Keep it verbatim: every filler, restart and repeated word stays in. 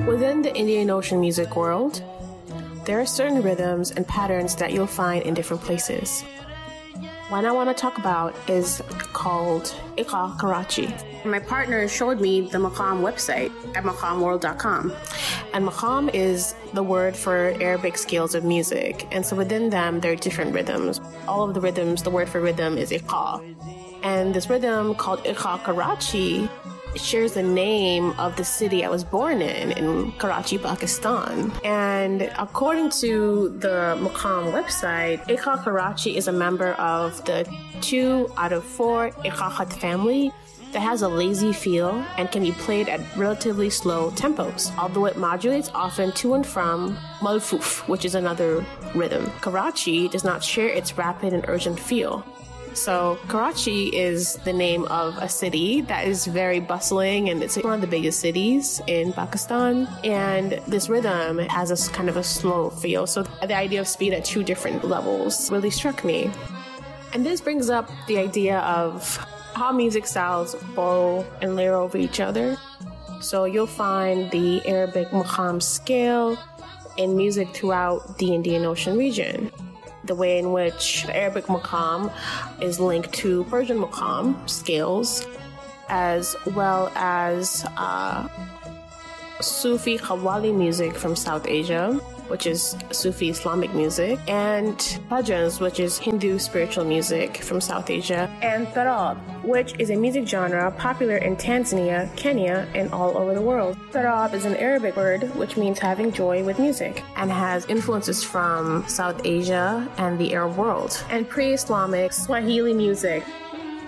Within the Indian Ocean music world, there are certain rhythms and patterns that you'll find in different places. One I want to talk about is called Iqaa Karachi. My partner showed me the Maqam website at maqam world dot com. And Maqam is the word for Arabic scales of music. And so within them, there are different rhythms. All of the rhythms, the word for rhythm is Iqaa. And this rhythm called Iqaa Karachi shares the name of the city I was born in, in Karachi, Pakistan. And according to the Maqam website, Iqaa Karachi is a member of the two out of four Iqaa family that has a lazy feel and can be played at relatively slow tempos, although it modulates often to and from Malfuf, which is another rhythm. Karachi does not share its rapid and urgent feel. So Karachi is the name of a city that is very bustling, and it's one of the biggest cities in Pakistan. And this rhythm has a kind of a slow feel. So the idea of speed at two different levels really struck me. And this brings up the idea of how music styles borrow and layer over each other. So you'll find the Arabic Maqam scale in music throughout the Indian Ocean region. The way in which the Arabic Maqam is linked to Persian Maqam scales, as well as uh, Sufi Qawwali music from South Asia, which is Sufi Islamic music, and bhajans, which is Hindu spiritual music from South Asia, and tarab, which is a music genre popular in Tanzania, Kenya, and all over the world. Tarab is an Arabic word which means having joy with music, and has influences from South Asia and the Arab world, and pre-Islamic Swahili music,